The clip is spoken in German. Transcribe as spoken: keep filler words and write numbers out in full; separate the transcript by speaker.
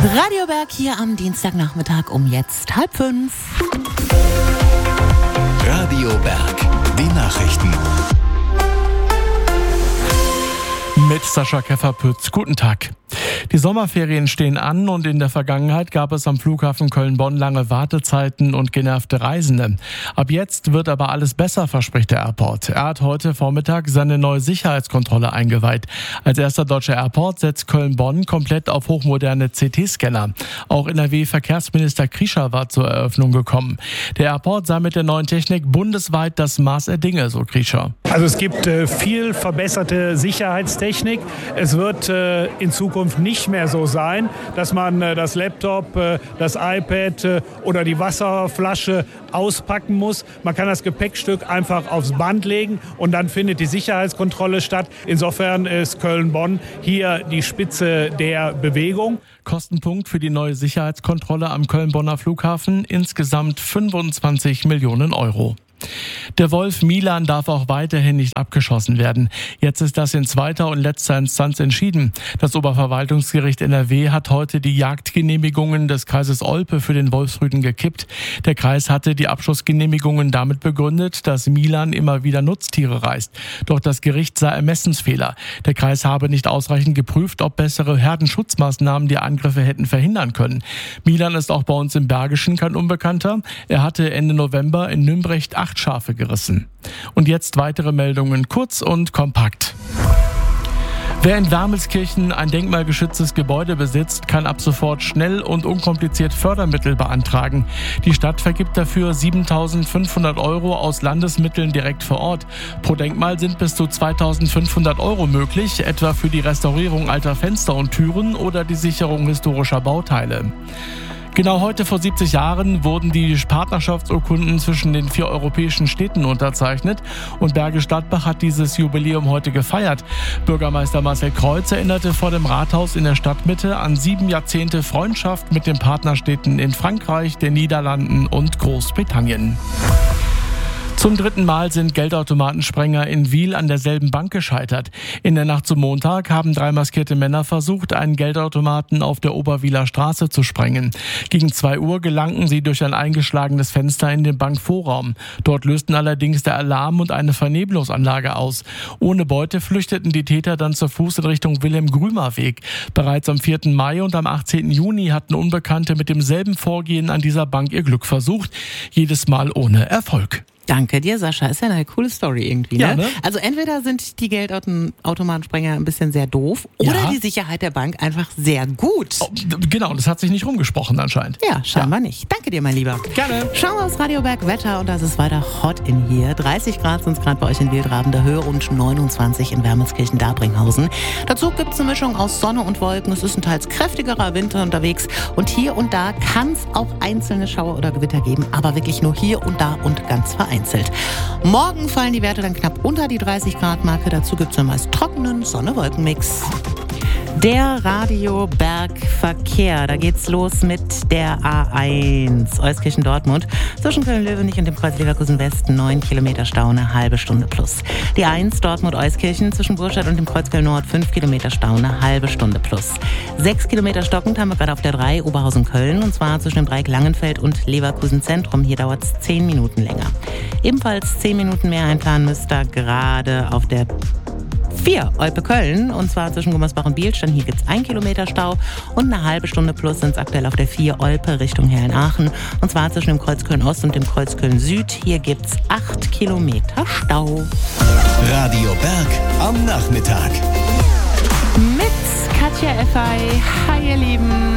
Speaker 1: Radio Berg hier am Dienstagnachmittag um jetzt halb fünf.
Speaker 2: Radio Berg, die Nachrichten.
Speaker 3: Mit Sascha Keffer-Pütz. Guten Tag. Die Sommerferien stehen an und in der Vergangenheit gab es am Flughafen Köln-Bonn lange Wartezeiten und genervte Reisende. Ab jetzt wird aber alles besser, verspricht der Airport. Er hat heute Vormittag seine neue Sicherheitskontrolle eingeweiht. Als erster deutscher Airport setzt Köln-Bonn komplett auf hochmoderne C T-Scanner. Auch N R W-Verkehrsminister Kriescher war zur Eröffnung gekommen. Der Airport sei mit der neuen Technik bundesweit das Maß der Dinge, so Kriescher.
Speaker 4: Also es gibt äh, viel verbesserte Sicherheitstechnik. Es wird äh, in Zukunft nicht mehr so sein, dass man äh, das Laptop, äh, das iPad äh, oder die Wasserflasche auspacken muss. Man kann das Gepäckstück einfach aufs Band legen und dann findet die Sicherheitskontrolle statt. Insofern ist Köln-Bonn hier die Spitze der Bewegung.
Speaker 3: Kostenpunkt für die neue Sicherheitskontrolle am Köln-Bonner Flughafen insgesamt fünfundzwanzig Millionen Euro. Der Wolf Milan darf auch weiterhin nicht abgeschossen werden. Jetzt ist das in zweiter und letzter Instanz entschieden. Das Oberverwaltungsgericht N R W hat heute die Jagdgenehmigungen des Kreises Olpe für den Wolfsrüden gekippt. Der Kreis hatte die Abschussgenehmigungen damit begründet, dass Milan immer wieder Nutztiere reißt. Doch das Gericht sah Ermessensfehler. Der Kreis habe nicht ausreichend geprüft, ob bessere Herdenschutzmaßnahmen die Angriffe hätten verhindern können. Milan ist auch bei uns im Bergischen kein Unbekannter. Er hatte Ende November in Nümbrecht acht Schafe gerissen. Und jetzt weitere Meldungen, kurz und kompakt. Wer in Wermelskirchen ein denkmalgeschütztes Gebäude besitzt, kann ab sofort schnell und unkompliziert Fördermittel beantragen. Die Stadt vergibt dafür siebentausendfünfhundert Euro aus Landesmitteln direkt vor Ort. Pro Denkmal sind bis zu zweitausendfünfhundert Euro möglich, etwa für die Restaurierung alter Fenster und Türen oder die Sicherung historischer Bauteile. Genau heute vor siebzig Jahren wurden die Partnerschaftsurkunden zwischen den vier europäischen Städten unterzeichnet und Bergisch Gladbach hat dieses Jubiläum heute gefeiert. Bürgermeister Marcel Kreuz erinnerte vor dem Rathaus in der Stadtmitte an sieben Jahrzehnte Freundschaft mit den Partnerstädten in Frankreich, den Niederlanden und Großbritannien. Zum dritten Mal sind Geldautomatensprenger in Wil an derselben Bank gescheitert. In der Nacht zum Montag haben drei maskierte Männer versucht, einen Geldautomaten auf der Oberwiler Straße zu sprengen. Gegen zwei Uhr gelangten sie durch ein eingeschlagenes Fenster in den Bankvorraum. Dort lösten allerdings der Alarm und eine Vernebelungsanlage aus. Ohne Beute flüchteten die Täter dann zu Fuß in Richtung Wilhelm-Grümer-Weg. Bereits am vierten Mai und am achtzehnten Juni hatten Unbekannte mit demselben Vorgehen an dieser Bank ihr Glück versucht. Jedes Mal ohne Erfolg.
Speaker 1: Danke dir, Sascha. Ist ja eine coole Story irgendwie, ne?
Speaker 3: Ja, ne?
Speaker 1: Also entweder sind die Geldautomatensprenger ein bisschen sehr doof oder
Speaker 3: Ja.
Speaker 1: die Sicherheit der Bank einfach sehr gut.
Speaker 3: Oh, genau, das hat sich nicht rumgesprochen anscheinend.
Speaker 1: Ja, scheinbar nicht. Danke dir, mein Lieber.
Speaker 3: Gerne.
Speaker 1: Schauen wir aufs Radio Berg Wetter und das ist weiter hot in hier. dreißig Grad sind es gerade bei euch in Wildravender Höhe und neunundzwanzig in Wermelskirchen-Dabringhausen. Dazu gibt es eine Mischung aus Sonne und Wolken. Es ist ein teils kräftigerer Winter unterwegs und hier und da kann es auch einzelne Schauer oder Gewitter geben, aber wirklich nur hier und da und ganz vereinzelt. Morgen fallen die Werte dann knapp unter die dreißig Grad Marke. Dazu gibt es einen meist trockenen Sonne-Wolken-Mix. Der Radio Berg Verkehr. Da geht's los mit der A eins. Euskirchen-Dortmund. Zwischen Köln-Löwenich und dem Kreuz Leverkusen-Westen neun Kilometer Stau, eine halbe Stunde plus. Die A eins Dortmund-Euskirchen zwischen Burstadt und dem Kreuz Köln-Nord fünf Kilometer Stau, eine halbe Stunde plus. sechs Kilometer stockend haben wir gerade auf der drei Oberhausen-Köln und zwar zwischen dem Dreieck Langenfeld und Leverkusen-Zentrum. Hier dauert es zehn Minuten länger. Ebenfalls zehn Minuten mehr einplanen müsst ihr gerade auf der vier Olpe-Köln und zwar zwischen Gummersbach und Bielstein. Hier gibt es ein Kilometer Stau und eine halbe Stunde plus sind es aktuell auf der vier Olpe Richtung Herrenaachen und zwar zwischen dem Kreuz Köln-Ost und dem Kreuz Köln-Süd. Hier gibt es acht Kilometer Stau.
Speaker 2: Radio Berg am Nachmittag.
Speaker 1: Mit Katja Effey. Hi ihr Lieben.